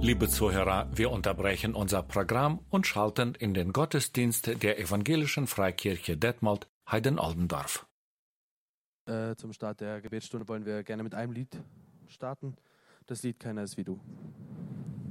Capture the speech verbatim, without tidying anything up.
Liebe Zuhörer, wir unterbrechen unser Programm und schalten in den Gottesdienst der Evangelischen Freikirche Detmold, Heiden-Oldendorf. Äh, zum Start der Gebetsstunde wollen wir gerne mit einem Lied starten. Das Lied "Keiner ist wie du".